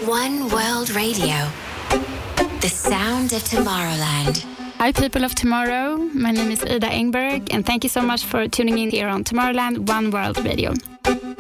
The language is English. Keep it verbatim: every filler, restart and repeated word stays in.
One World Radio. The sound of Tomorrowland. Hi people of tomorrow, my name is Ida Engberg and thank you so much for tuning in here on Tomorrowland One World Radio.